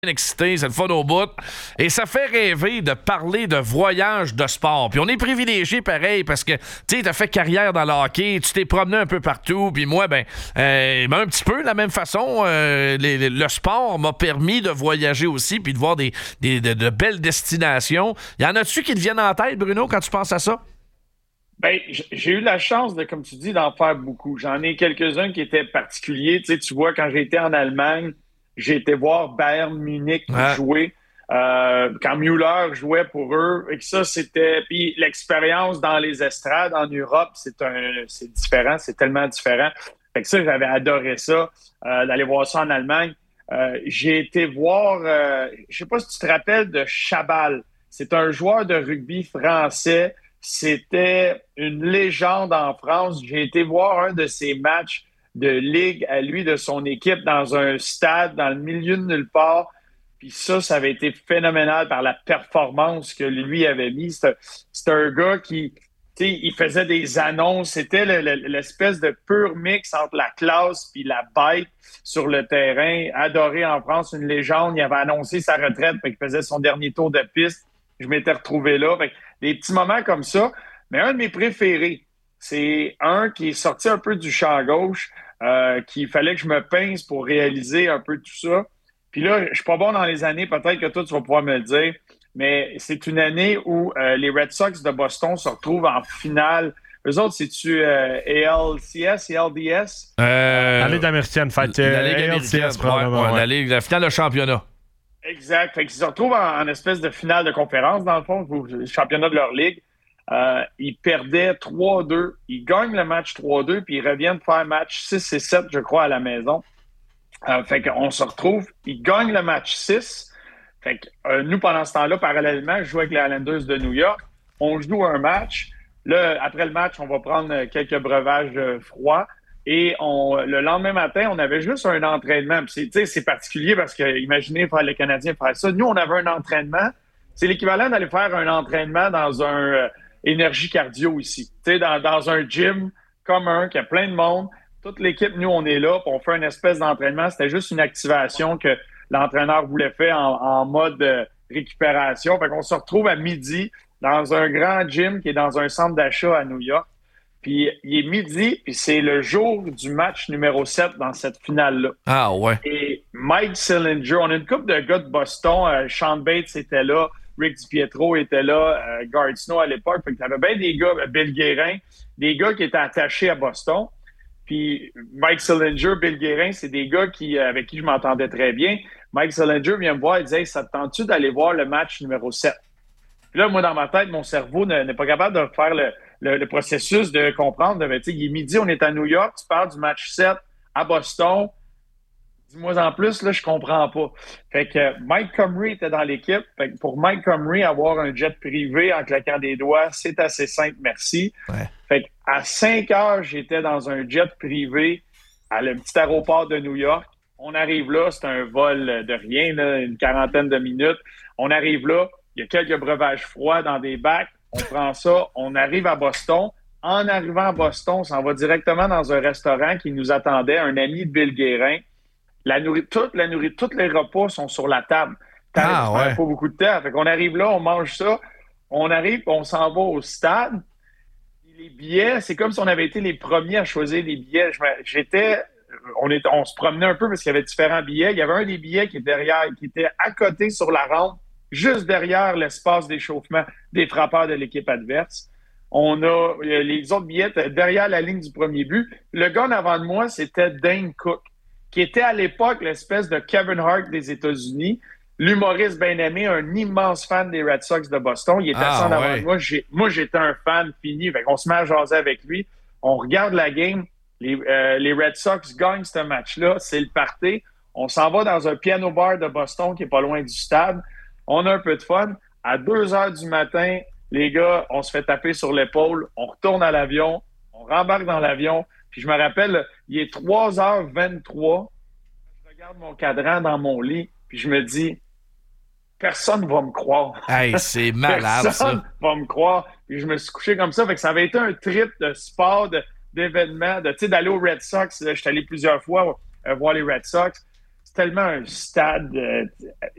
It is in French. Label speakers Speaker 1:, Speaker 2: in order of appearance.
Speaker 1: excité, c'est le fun au bout. Et ça fait rêver de parler de voyage de sport. Puis on est privilégié pareil parce que, tu sais, t'as fait carrière dans le hockey, tu t'es promené un peu partout. Puis moi, un petit peu de la même façon, le sport m'a permis de voyager aussi puis de voir de belles destinations. Y en a-tu qui te viennent en tête, Bruno, quand tu penses à ça?
Speaker 2: Ben, j'ai eu la chance de, comme tu dis, d'en faire beaucoup. J'en ai quelques-uns qui étaient particuliers. Tu vois, quand j'ai été en Allemagne, j'ai été voir Bayern Munich
Speaker 1: Ouais.
Speaker 2: jouer. Quand Müller jouait pour eux, et que ça, c'était. Puis l'expérience dans les estrades en Europe, c'est différent, c'est tellement différent. Fait que ça, j'avais adoré ça, d'aller voir ça en Allemagne. J'ai été voir, je sais pas si tu te rappelles de Chabal. C'est un joueur de rugby français. C'était une légende en France. J'ai été voir un de ses matchs de ligue à lui, de son équipe, dans un stade, dans le milieu de nulle part. Puis ça avait été phénoménal par la performance que lui avait mis. C'est un gars qui, tu sais, il faisait des annonces. C'était l'espèce de pur mix entre la classe puis la bête sur le terrain. Adoré en France, une légende. Il avait annoncé sa retraite, puis il faisait son dernier tour de piste. Je m'étais retrouvé là. Fait que des petits moments comme ça. Mais un de mes préférés, c'est un qui est sorti un peu du champ gauche, qu'il fallait que je me pince pour réaliser un peu tout ça. Puis là, je suis pas bon dans les années, peut-être que toi, tu vas pouvoir me le dire, mais c'est une année où les Red Sox de Boston se retrouvent en finale. Eux autres, c'est-tu ALCS et LDS?
Speaker 3: La Ligue américaine, fait
Speaker 1: La Ligue
Speaker 3: ALCS
Speaker 1: américaine,
Speaker 3: probablement.
Speaker 1: la finale de championnat.
Speaker 2: Exact. Fait qu'ils se retrouvent en espèce de finale de conférence, dans le fond, le championnat de leur ligue. Ils perdaient 3-2. Ils gagnent le match 3-2, puis ils reviennent faire match 6 et 7, je crois, à la maison. Fait qu'on se retrouve, ils gagnent le match 6. Fait que nous, pendant ce temps-là, parallèlement, je joue avec les Islanders de New York. On joue un match. Là, après le match, on va prendre quelques breuvages froids. Et le lendemain matin, on avait juste un entraînement. Puis c'est particulier parce que, imaginez faire les Canadiens faire ça. Nous, on avait un entraînement. C'est l'équivalent d'aller faire un entraînement dans un énergie cardio ici. Dans un gym commun qui a plein de monde. Toute l'équipe, nous, on est là, puis on fait une espèce d'entraînement. C'était juste une activation que l'entraîneur voulait faire en mode récupération. Fait qu'on se retrouve à midi dans un grand gym qui est dans un centre d'achat à New York. Puis il est midi, puis c'est le jour du match numéro 7 dans cette finale-là.
Speaker 1: Ah ouais.
Speaker 2: Et Mike Sillinger, on a une couple de gars de Boston. Sean Bates était là, Rick DiPietro était là, Gard Snow à l'époque. Fait que t'avais bien des gars, Bill Guérin, des gars qui étaient attachés à Boston. Puis Mike Sillinger, Bill Guérin, c'est des gars avec qui je m'entendais très bien. Mike Sillinger vient me voir et disait hey, « Ça te tente-tu d'aller voir le match numéro 7? » Puis là, moi, dans ma tête, mon cerveau n'est pas capable de faire le processus de comprendre. Il est midi, on est à New York, tu parles du match 7 à Boston. Dis-moi en plus, là, je comprends pas. Fait que Mike Comrie était dans l'équipe. Fait que pour Mike Comrie, avoir un jet privé en claquant des doigts, c'est assez simple, merci.
Speaker 1: Ouais.
Speaker 2: Fait qu'à 5 heures, j'étais dans un jet privé à le petit aéroport de New York. On arrive là, c'est un vol de rien, là, une quarantaine de minutes. On arrive là, il y a quelques breuvages froids dans des bacs. On prend ça, on arrive à Boston. En arrivant à Boston, on s'en va directement dans un restaurant qui nous attendait, un ami de Bill Guérin. Toute la nourriture, tous les repas sont sur la table. Ça
Speaker 1: ouais.
Speaker 2: pas beaucoup de temps. Fait qu'on arrive là, on mange ça. On arrive, on s'en va au stade. Les billets, c'est comme si on avait été les premiers à choisir les billets. On se promenait un peu parce qu'il y avait différents billets. Il y avait un des billets qui était à côté sur la rampe, juste derrière l'espace d'échauffement des frappeurs de l'équipe adverse. On a les autres billets derrière la ligne du premier but. Le gars en avant de moi, c'était Dane Cook, qui était à l'époque l'espèce de Kevin Hart des États-Unis, l'humoriste bien aimé, un immense fan des Red Sox de Boston. Il était assis en avant de moi. Moi, j'étais un fan fini. Fait qu'on se met à jaser avec lui. On regarde la game. Les Red Sox gagnent ce match-là. C'est le party. On s'en va dans un piano bar de Boston qui est pas loin du stade. On a un peu de fun. À 2 heures du matin, les gars, on se fait taper sur l'épaule. On retourne à l'avion. On rembarque dans l'avion. Puis je me rappelle, il est 3h23. Je regarde mon cadran dans mon lit. Puis je me dis, personne va me croire.
Speaker 1: Hey, c'est malade,
Speaker 2: personne
Speaker 1: ça.
Speaker 2: va me croire. Puis je me suis couché comme ça. Fait que ça avait été un trip de sport, d'événements, d'aller au Red Sox. Je suis allé plusieurs fois voir les Red Sox. C'est tellement un stade